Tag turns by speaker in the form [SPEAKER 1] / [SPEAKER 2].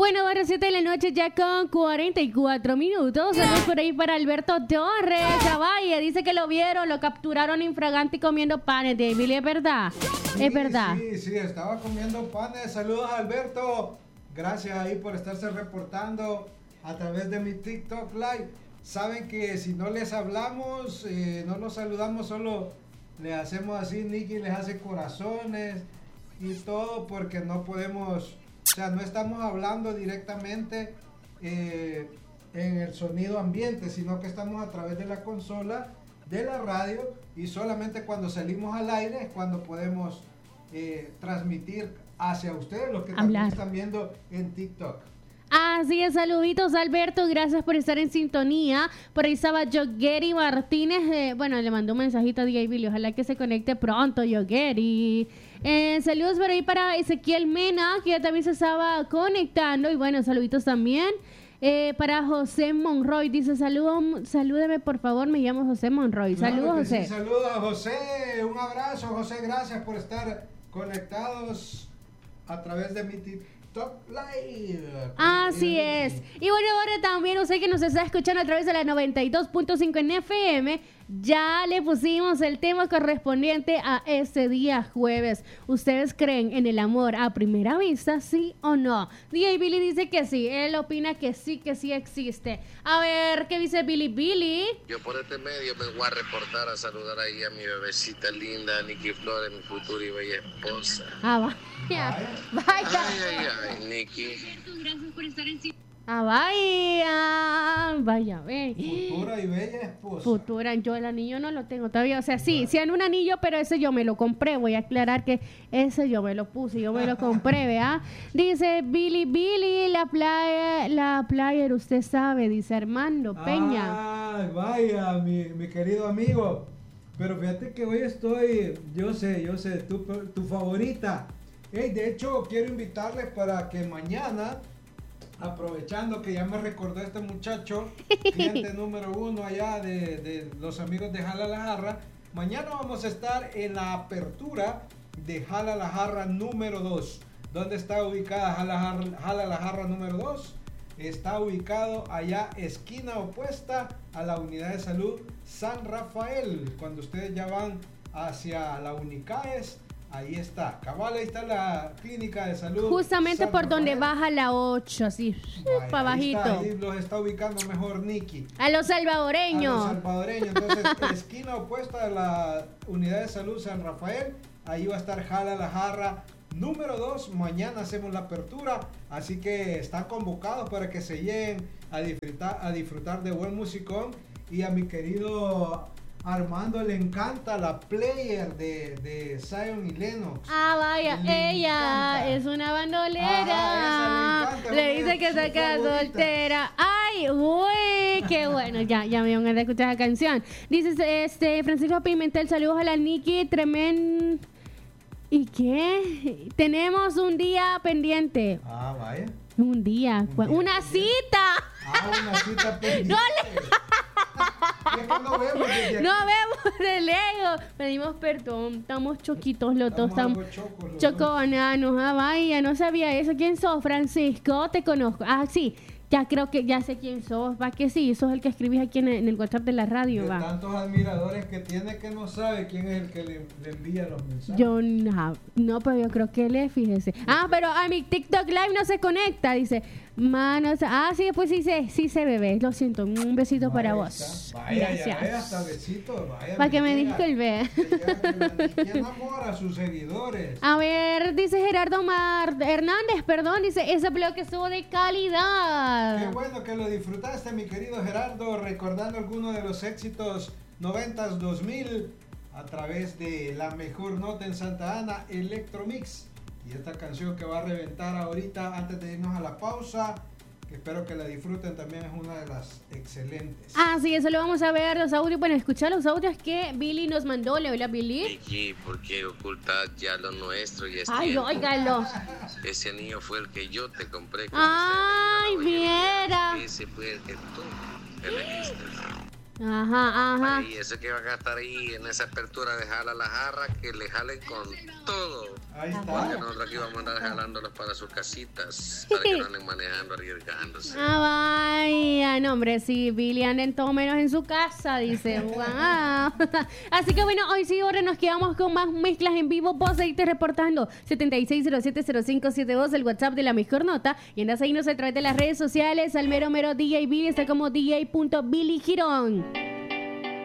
[SPEAKER 1] Bueno, ahora 7 de la noche ya con 44 minutos. Saludos por ahí para Alberto Torres. Zavalla dice que lo vieron, lo capturaron infragante comiendo panes. David, ¿es verdad?
[SPEAKER 2] Sí,
[SPEAKER 1] es verdad.
[SPEAKER 2] Sí, estaba comiendo panes. Saludos, Alberto. Gracias ahí por estarse reportando a través de mi TikTok Live. Saben que si no les hablamos, no los saludamos, solo le hacemos así. Nicky les hace corazones y todo porque no podemos, o sea, no estamos hablando directamente en el sonido ambiente, sino que estamos a través de la consola de la radio y solamente cuando salimos al aire es cuando podemos transmitir hacia ustedes, los que también están viendo en TikTok.
[SPEAKER 1] Así es, saluditos Alberto, gracias por estar en sintonía. Por ahí estaba Yogueri Martínez, bueno, le mandó un mensajito a DJ Billy, ojalá que se conecte pronto, Yogueri. Saludos por ahí para Ezequiel Mena, que ya también se estaba conectando, y bueno, saluditos también. Para José Monroy, dice, salúdeme por favor, me llamo José Monroy.
[SPEAKER 2] Claro,
[SPEAKER 1] saludos José.
[SPEAKER 2] Sí, saludos a José, un abrazo José, gracias por estar conectados a través de mi TikTok Live.
[SPEAKER 1] Así es. Y bueno, ahora también usted que nos está escuchando a través de la 92.5 en FM, ya le pusimos el tema correspondiente a este día jueves. ¿Ustedes creen en el amor a primera vista, sí o no? DJ Billy dice que sí, él opina que sí existe. A ver, ¿qué dice Billy?
[SPEAKER 3] Yo por este medio me voy a reportar a saludar ahí a mi bebecita linda, Nicky Flores, mi futura y bella esposa.
[SPEAKER 1] Vaya.
[SPEAKER 3] Ay, Nicky.
[SPEAKER 1] Gracias por estar en vaya, ve.
[SPEAKER 2] Futura y bella esposa.
[SPEAKER 1] Futura, yo el anillo no lo tengo todavía. O sea, sí en un anillo, pero ese yo me lo compré. Voy a aclarar que ese yo me lo puse, yo me lo compré, ¿vea? Dice Billy, la playa, usted sabe, dice Armando Peña.
[SPEAKER 2] Ay, vaya, mi querido amigo. Pero fíjate que hoy estoy, yo sé, tu favorita. Hey, de hecho, quiero invitarles para que mañana, aprovechando que ya me recordó este muchacho, cliente número 1 allá de los amigos de Jala la Jarra, mañana vamos a estar en la apertura de Jala la Jarra número 2. ¿Dónde está ubicada Jala la Jarra número 2? Está ubicado allá, esquina opuesta a la unidad de salud San Rafael. Cuando ustedes ya van hacia la Unicaes, ahí está, cabal, ahí está la clínica de salud.
[SPEAKER 1] Justamente
[SPEAKER 2] San
[SPEAKER 1] por
[SPEAKER 2] Rafael.
[SPEAKER 1] Donde baja la 8, así, para bajito.
[SPEAKER 2] Ahí los está ubicando mejor Nicky.
[SPEAKER 1] A los salvadoreños.
[SPEAKER 2] Entonces, esquina opuesta a la unidad de salud San Rafael, ahí va a estar Jala la Jarra número 2. Mañana hacemos la apertura, así que están convocados para que se lleguen a disfrutar de buen musicón. Y a mi querido Armando le encanta la player de Zion y Lennox.
[SPEAKER 1] Vaya, ella es una bandolera. Le dice que se queda soltera. Ay, uy, qué bueno. Ya me van a escuchar la canción. Dice Francisco Pimentel, saludos a la Nicky, tremendo. ¿Y qué? Tenemos un día pendiente.
[SPEAKER 2] Vaya.
[SPEAKER 1] Un día. Una cita.
[SPEAKER 2] Una cita pendiente. No
[SPEAKER 1] vemos de lejos. Pedimos perdón. Estamos choquitos los dos. Estamos choconanos. Vaya, no sabía eso. ¿Quién sos, Francisco? Te conozco. Sí. Ya creo que ya sé quién sos. Va que sí, sos el que escribís aquí en el WhatsApp de la radio.
[SPEAKER 2] De
[SPEAKER 1] va.
[SPEAKER 2] tantos admiradores que tiene que no sabe quién es el que le envía los mensajes.
[SPEAKER 1] Yo no, pero yo creo que él es, fíjese. Pero a mi TikTok Live no se conecta, dice. Manos, sí, después sí se bebé. Lo siento, un besito para vos.
[SPEAKER 2] Gracias. Hasta besito,
[SPEAKER 1] para que me disculpe.
[SPEAKER 2] ¿Quién enamora a sus seguidores?
[SPEAKER 1] A ver, dice Gerardo Hernández, dice, ese bloque estuvo de calidad.
[SPEAKER 2] Qué bueno que lo disfrutaste, mi querido Gerardo, recordando algunos de los éxitos 90s, 2000 a través de la mejor nota en Santa Ana, Electromix. Y esta canción que va a reventar ahorita antes de irnos a la pausa, que espero que la disfruten, también es una de las excelentes.
[SPEAKER 1] Sí, eso lo vamos a ver, los audios, bueno, escuchar los audios que Billy nos mandó. Le hola, Billy.
[SPEAKER 3] Nicky, ¿por qué ocultas ya lo nuestro? Y
[SPEAKER 1] óigalo.
[SPEAKER 3] Ese anillo fue el que yo te compré.
[SPEAKER 1] Viera.
[SPEAKER 3] Ese fue el que tú elegiste.
[SPEAKER 1] Ajá.
[SPEAKER 3] Y ese que van a estar ahí en esa apertura de jala la jarra, que le jalen con todo.
[SPEAKER 2] Ahí
[SPEAKER 3] Porque
[SPEAKER 2] está.
[SPEAKER 3] nosotros aquí vamos a andar jalándolos para sus casitas, para que no anden manejando, arriesgándose.
[SPEAKER 1] Vaya, no hombre, sí, Billy anda en todo menos en su casa, dice. Wow. Así que bueno, hoy sí, ahora nos quedamos con más mezclas en vivo. Vos seguiste reportando 76070572, el WhatsApp de La Mejor Nota. Y andas ahí a través de las redes sociales. Al mero DJ Billy está como DJ.Billy Girón.